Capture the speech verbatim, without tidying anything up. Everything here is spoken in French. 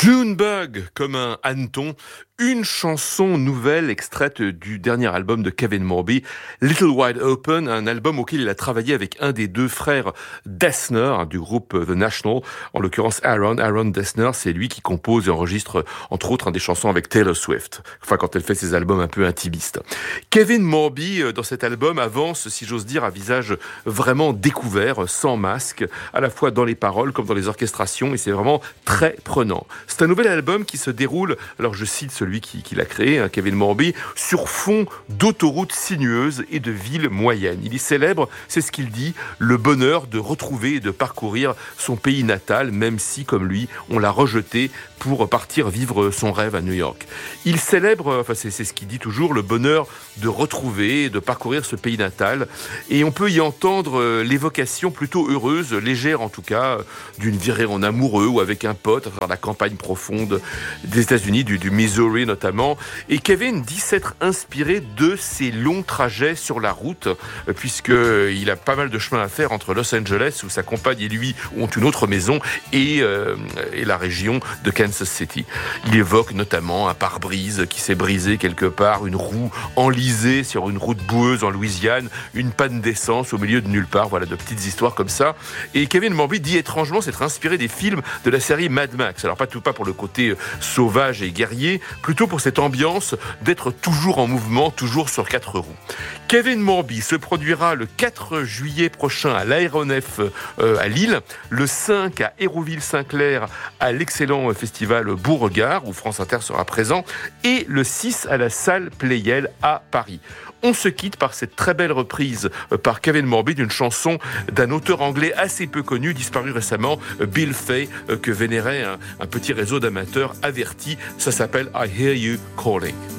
Junebug, comme un hanneton, une chanson nouvelle extraite du dernier album de Kevin Morby, Little Wide Open, un album auquel il a travaillé avec un des deux frères Dessner du groupe The National, en l'occurrence Aaron. Aaron Dessner, c'est lui qui compose et enregistre entre autres des chansons avec Taylor Swift, enfin quand elle fait ses albums un peu intimistes. Kevin Morby, dans cet album, avance, si j'ose dire, à visage vraiment découvert, sans masque, à la fois dans les paroles comme dans les orchestrations, et c'est vraiment très prenant. C'est un nouvel album qui se déroule, alors je cite celui qui, qui l'a créé, hein, Kevin Morby, sur fond d'autoroutes sinueuses et de villes moyennes. Il y célèbre, c'est ce qu'il dit, le bonheur de retrouver et de parcourir son pays natal, même si, comme lui, on l'a rejeté pour partir vivre son rêve à New York. Il célèbre, enfin c'est, c'est ce qu'il dit toujours, le bonheur de retrouver et de parcourir ce pays natal. Et on peut y entendre l'évocation plutôt heureuse, légère en tout cas, d'une virée en amoureux ou avec un pote dans la campagne profonde des États-Unis, du, du Missouri notamment. Et Kevin dit s'être inspiré de ses longs trajets sur la route, puisqu'il a pas mal de chemin à faire entre Los Angeles, où sa compagne et lui ont une autre maison, et, euh, et la région de Kansas City. Il évoque notamment un pare-brise qui s'est brisé quelque part, une roue enlisée sur une route boueuse en Louisiane, une panne d'essence au milieu de nulle part, voilà, de petites histoires comme ça. Et Kevin Morby dit étrangement s'être inspiré des films de la série Mad Max. Alors pas tout pas pour le côté sauvage et guerrier, plutôt pour cette ambiance d'être toujours en mouvement, toujours sur quatre roues. Kevin Morby se produira le quatre juillet prochain à l'Aéronef euh, à Lille, le cinq à Hérouville-Saint-Clair à l'excellent festival Beauregard où France Inter sera présent, et le six à la salle Pleyel à Paris. On se quitte par cette très belle reprise par Kevin Morby d'une chanson d'un auteur anglais assez peu connu, disparu récemment, Bill Fay, que vénérait un, un petit réseau d'amateurs avertis. Ça s'appelle I Hear You Calling.